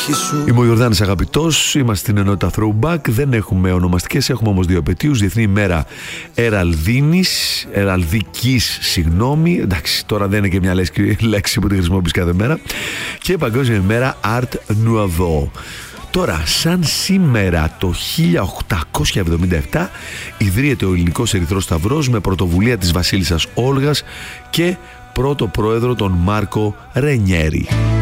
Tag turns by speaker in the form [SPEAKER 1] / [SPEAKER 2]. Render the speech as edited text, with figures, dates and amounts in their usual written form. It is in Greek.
[SPEAKER 1] Είμαι ο Ιορδάνης Αγαπητός, είμαστε στην ενότητα Throwback. Δεν έχουμε ονομαστικές, έχουμε όμως δύο επετείους. Διεθνή ημέρα εραλδικής, συγγνώμη. Εντάξει, τώρα δεν είναι και μια λέξη που τη χρησιμοποιείς κάθε μέρα. Και παγκόσμια ημέρα Art Nouveau. Τώρα, σαν σήμερα το 1877 ιδρύεται ο Ελληνικός Ερυθρός Σταυρός με πρωτοβουλία της βασίλισσας Όλγας και πρώτο πρόεδρο τον Μάρκο Ρενιέρη.